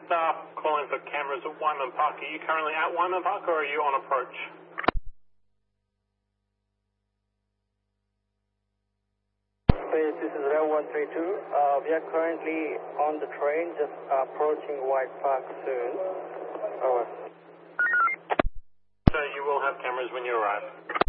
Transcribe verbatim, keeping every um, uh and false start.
staff calling for cameras at Wyman Park. Are you currently at Wyman Park or are you on approach? Space, this is Rail one three two. Uh, we are currently on the train, just approaching White Park soon. Over. So you will have cameras when you arrive.